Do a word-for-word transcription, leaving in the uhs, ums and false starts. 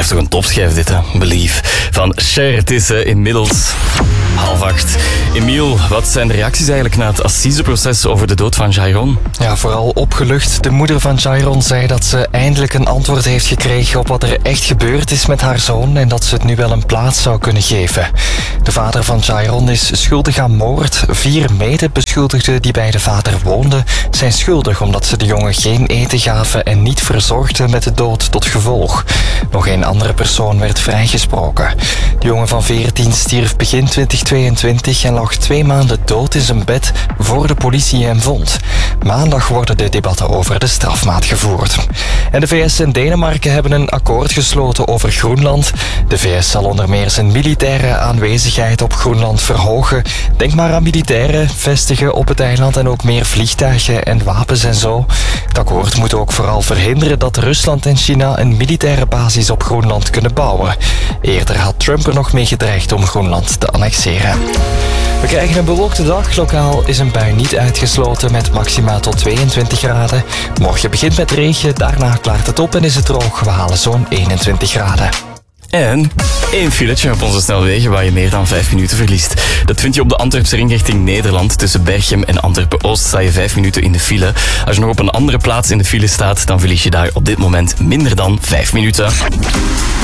blijft toch een topschijf dit, hè? Believe. Van Cher. Het is uh, inmiddels half acht. Emiel, wat zijn de reacties eigenlijk na het assiseproces over de dood van Jairon? Ja, vooral opgelucht. De moeder van Jairon zei dat ze eindelijk een antwoord heeft gekregen op wat er echt gebeurd is met haar zoon en dat ze het nu wel een plaats zou kunnen geven. De vader van Jairon is schuldig aan moord. Vier medebeschuldigden die bij de vader woonden zijn schuldig omdat ze de jongen geen eten gaven en niet verzorgden met de dood tot gevolg. Nog een andere persoon werd vrijgesproken. De jongen van veertien stierf begin twintig tweeëntwintig en lag twee maanden dood in zijn bed voor de politie hem vond. Maandag worden de debatten over de strafmaat gevoerd. En de V S en Denemarken hebben een akkoord gesloten over Groenland. De V S zal onder meer zijn militaire aanwezigheid op Groenland verhogen. Denk maar aan militairen vestigen op het eiland en ook meer vliegtuigen en wapens en zo. Het akkoord moet ook vooral verhinderen dat Rusland en China een militaire basis op Groenland kunnen bouwen. Eerder had Trump er nog mee gedreigd om Groenland te annexeren. We krijgen een bewolkte dag. Lokaal is een bui niet uitgesloten met maxima tot tweeëntwintig graden. Morgen begint met regen, daarna klaart het op en is het droog. We halen zo'n eenentwintig graden. En één filetje op onze snelwegen waar je meer dan vijf minuten verliest. Dat vind je op de Antwerpse ring richting Nederland. Tussen Berchem en Antwerpen-Oost sta je vijf minuten in de file. Als je nog op een andere plaats in de file staat, dan verlies je daar op dit moment minder dan vijf minuten.